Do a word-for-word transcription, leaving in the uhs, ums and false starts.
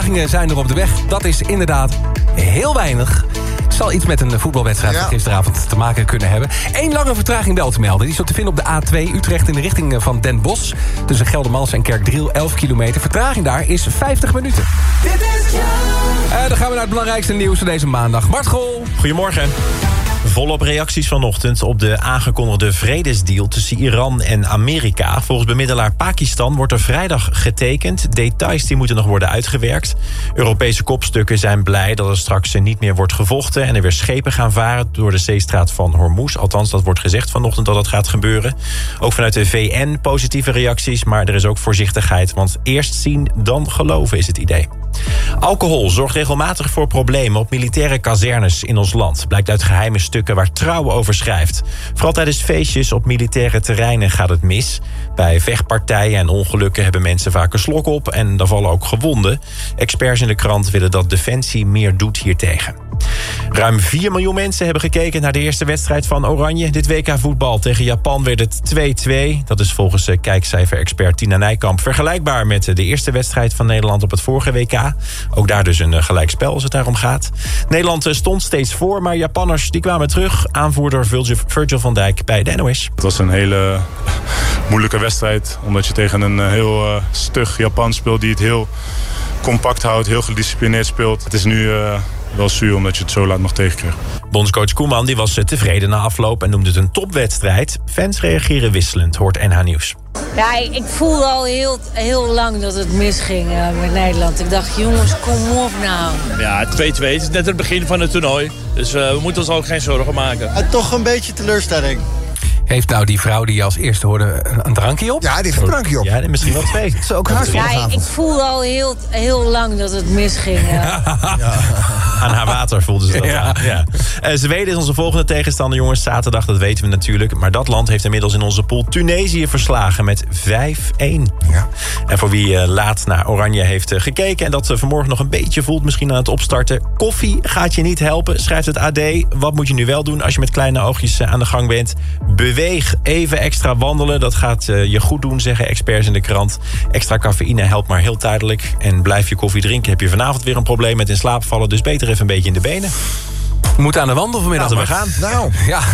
vertragingen zijn er op de weg. Dat is inderdaad heel weinig. Het zal iets met een voetbalwedstrijd ja. gisteravond te maken kunnen hebben. Eén lange vertraging wel te melden. Die is op te vinden op de A twee Utrecht in de richting van Den Bosch. Tussen Geldermals en Kerkdriel, elf kilometer. Vertraging daar is vijftig minuten. Dit is uh, dan gaan we naar het belangrijkste nieuws van deze maandag. Mart Gol. Goedemorgen. Volop reacties vanochtend op de aangekondigde vredesdeal tussen Iran en Amerika. Volgens bemiddelaar Pakistan wordt er vrijdag getekend. Details die moeten nog worden uitgewerkt. Europese kopstukken zijn blij dat er straks niet meer wordt gevochten en er weer schepen gaan varen door de zeestraat van Hormuz. Althans, dat wordt gezegd vanochtend dat dat gaat gebeuren. Ook vanuit de V N positieve reacties, maar er is ook voorzichtigheid. Want eerst zien, dan geloven is het idee. Alcohol zorgt regelmatig voor problemen op militaire kazernes in ons land. Blijkt uit geheime stukken waar Trouw over schrijft. Vooral tijdens feestjes op militaire terreinen gaat het mis. Bij vechtpartijen en ongelukken hebben mensen vaak een slok op en er vallen ook gewonden. Experts in de krant willen dat Defensie meer doet hiertegen. Ruim vier miljoen mensen hebben gekeken naar de eerste wedstrijd van Oranje. Dit W K voetbal tegen Japan werd het twee-twee. Dat is volgens kijkcijfer-expert Tina Nijkamp vergelijkbaar met de eerste wedstrijd van Nederland op het vorige W K. Ook daar dus een gelijkspel als het daarom gaat. Nederland stond steeds voor, maar Japanners die kwamen terug. Aanvoerder Virgil van Dijk bij de N O S. Het was een hele moeilijke wedstrijd, omdat je tegen een heel uh, stug Japan speelt die het heel compact houdt, heel gedisciplineerd speelt. Het is nu Uh, wel zuur omdat je het zo laat nog tegenkrijgt. Bondscoach Koeman die was tevreden na afloop en noemde het een topwedstrijd. Fans reageren wisselend, hoort N H Nieuws. Ja, ik voelde al heel, heel lang dat het misging uh, met Nederland. Ik dacht, jongens, kom op nou. Ja, twee-twee. Het is net het begin van het toernooi. Dus uh, we moeten ons ook geen zorgen maken. Uh, toch een beetje teleurstelling. Heeft nou die vrouw die je als eerste hoorde een, een drankje op? Ja, die heeft een drankje op. Ja, misschien wel twee. Dat is ook hartstikke Ja, ik, ik voelde al heel, heel lang dat het misging. Uh. Ja. Aan haar water voelde ze dat. Ja. Ja. Uh, Zweden is onze volgende tegenstander, jongens. Zaterdag, dat weten we natuurlijk. Maar dat land heeft inmiddels in onze pool Tunesië verslagen met vijf-één. Ja. En voor wie uh, laat naar Oranje heeft uh, gekeken en dat uh, vanmorgen nog een beetje voelt misschien aan het opstarten. Koffie gaat je niet helpen, schrijft het A D. Wat moet je nu wel doen als je met kleine oogjes uh, aan de gang bent? Beweeg, even extra wandelen. Dat gaat uh, je goed doen, zeggen experts in de krant. Extra cafeïne helpt maar heel tijdelijk. En blijf je koffie drinken, heb je vanavond weer een probleem met in slaap vallen. Dus beter even een beetje in de benen. We moeten aan de wandel vanmiddag. Laten we gaan. Nou, ja.